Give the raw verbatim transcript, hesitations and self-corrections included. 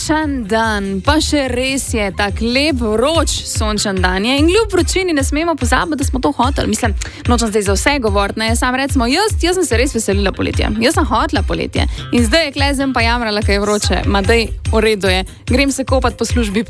Sončen dan, pa še res je tak lep, vroč sončen dan je in kljub vročini ne smemo pozabiti, da smo to hoteli. Mislim, nočem zdaj za vse govoriti, ne, sam recimo, jaz, jaz sem se res veselila poletje, jaz sem hotela poletje in zdaj je klezem pa jamrala, kaj je vroče, ma dej, v redu je, grem se kopati po službi.